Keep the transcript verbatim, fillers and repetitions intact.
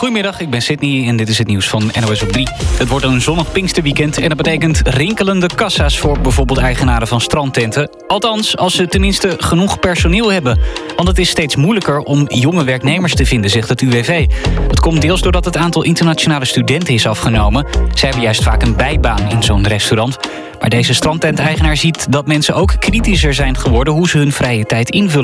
Goedemiddag, ik ben Sydney en dit is het nieuws van N O S op drie. Het wordt een zonnig Pinksterweekend en dat betekent rinkelende kassa's voor bijvoorbeeld eigenaren van strandtenten. Althans, als ze tenminste genoeg personeel hebben. Want het is steeds moeilijker om jonge werknemers te vinden, zegt het U W V. Het komt deels doordat het aantal internationale studenten is afgenomen. Zij hebben juist vaak een bijbaan in zo'n restaurant. Maar deze strandtenteigenaar ziet dat mensen ook kritischer zijn geworden hoe ze hun vrije tijd invullen.